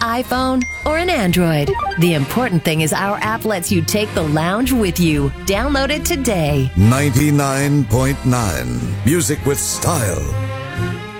iPhone, or an Android. The important thing is our app lets you take the lounge with you. Download it today. 99.9 Music with style.